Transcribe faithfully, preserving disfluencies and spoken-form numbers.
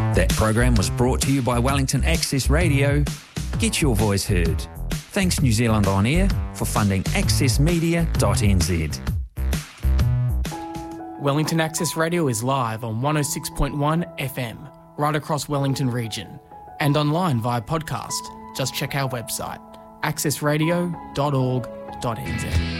That program was brought to you by Wellington Access Radio. Get your voice heard. Thanks New Zealand On Air for funding access media dot n z. Wellington Access Radio is live on one oh six point one F M, right across Wellington region, and online via podcast. Just check our website, access radio dot org dot n z.